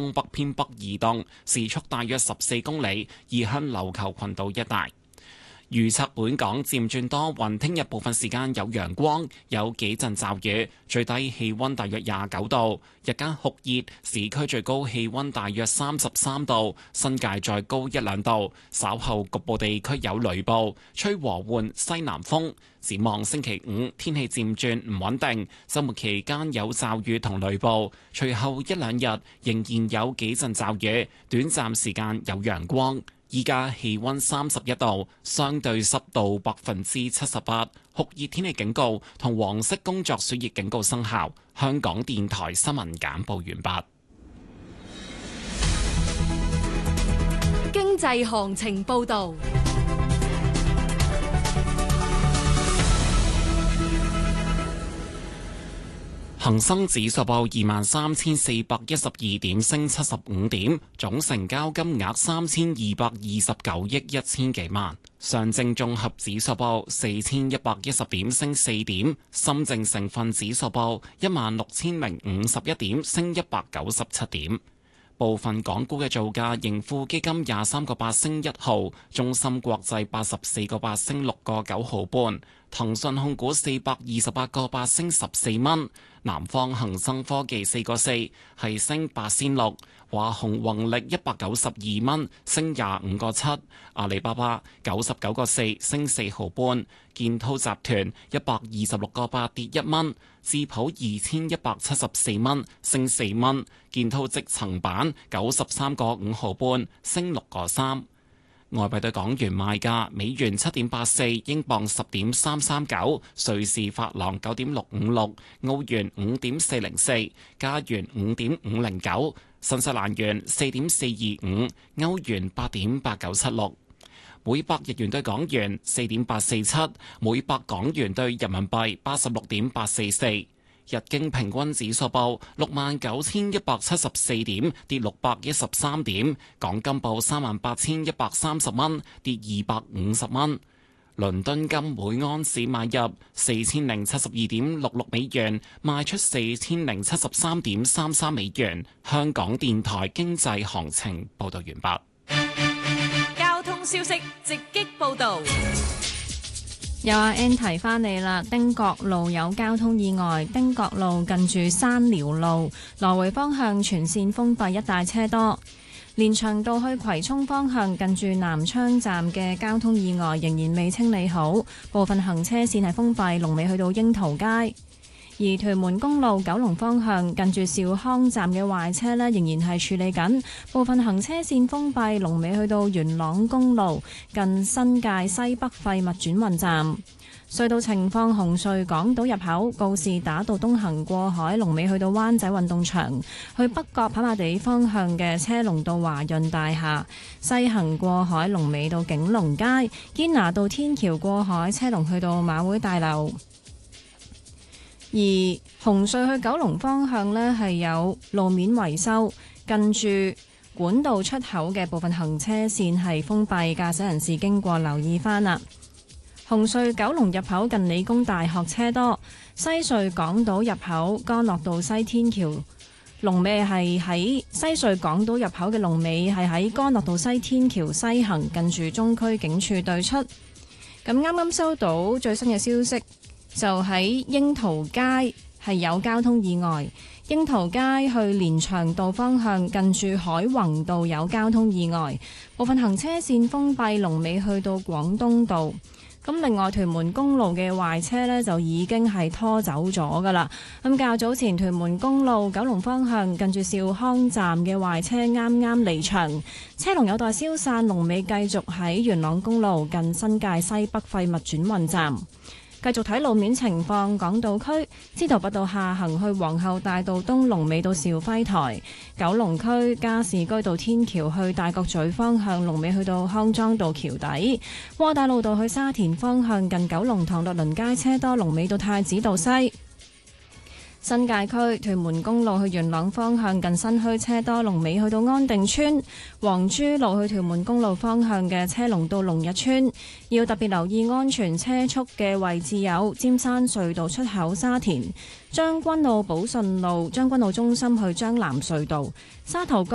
東北偏北移動，時速大約14公里，移向琉球群島一帶。預測本港漸轉多雲，聽日部分時間有陽光，有幾陣驟雨，最低氣溫大約29度，日間酷熱，市區最高氣溫大約33度，新界再高1-2度，稍後局部地區有雷暴，吹和緩西南風。展望星期五天氣漸轉唔穩定，週末期間有驟雨同雷暴，隨後1-2日仍然有幾陣驟雨，短暫時間有陽光。依家氣溫31度，相對濕度78%，酷熱天氣警告同黃色工作暑熱警告生效。香港電台新聞簡報完畢。 經濟行情報導。 恒生指數報23,412點，升75點，總成交金額3,229億1千幾萬。上證綜合指數報4,110點，升4點。深證成分指數報16,051點，升197點。部分港股嘅造價，盈富基金23個8升1毫，中芯國際84個8升6個9毫半，騰訊控股428個8升14蚊，南方恒生科技4個4係升8仙6，華虹宏力192蚊升25個7，阿里巴巴99個4升4毫半，建滔集團126個8跌1蚊，智普2174蚊升4蚊，建滔積層板93個5毫半升6個3。外幣對港元賣價：美元7.84，英鎊10.339，瑞士法郎9.656，澳元5.404，加元5.509，新西蘭元4.425，歐元8.8976。每百日元對港元4.847，每百港元對人民幣86.844。日經平均指數報69,174點，跌613點。港金報38,130蚊，跌250蚊。倫敦金每盎司買入4,072.66美元，賣出4,073.33美元。香港電台經濟行情報道完畢。 交通消息直擊報道。 有阿 N 提翻你啦，汀角路有交通意外，汀角路近住山寮路來回方向全線封閉，一帶車多。連翔道去葵涌方向近住南昌站嘅交通意外仍然未清理好，部分行車線係封閉，龍尾去到櫻桃街。而屯門公路九龍方向近住兆康站嘅壞車呢，仍然係處理緊，部分行車線封閉，龍尾去到元朗公路近新界西北廢物轉運站。隧道情況：紅隧港島入口告士打道東行過海，龍尾去到灣仔運動場；去北角跑馬地方向嘅車龍到華潤大廈，西行過海龍尾到景隆街；堅拿道天橋過海車龍去到馬會大樓。而紅隧去九龍方向呢，係有路面維修，近住管道出口嘅部分行車線係封閉，駕駛人士經過留意翻啦。紅隧九龍入口近理工大學車多，西隧港島入口干諾道西天橋龍尾係喺西隧港島入口嘅龍尾係喺干諾道西天橋西行，近住中區警署對出。咁啱啱收到最新嘅消息，就喺櫻桃街係有交通意外，櫻桃街去連翔道方向近住海泓道有交通意外，部分行車線封閉，龍尾去到廣東道。咁另外屯門公路嘅壞車呢，就已經係拖走咗噶啦。咁較早前屯門公路九龍方向近住兆康站嘅壞車啱啱離場，車龍有待消散，龍尾繼續喺元朗公路近新界西北廢物轉運站。繼續睇路面情況，港島區司徒拔道下行去皇后大道東龍尾到肇輝台，九龍區加士居道天橋去大角咀方向龍尾去到康莊道橋底，窩打老道去沙田方向近九龍塘律倫街車多，龍尾到太子道西。新界區屯門公路去元朗方向近新墟車多，龍尾去到安定村；黃珠路去屯門公路方向嘅車龍到龍日村。要特別留意安全車速嘅位置有尖山隧道出口沙田、將軍澳寶順路、將軍澳中心去將藍隧道、沙頭角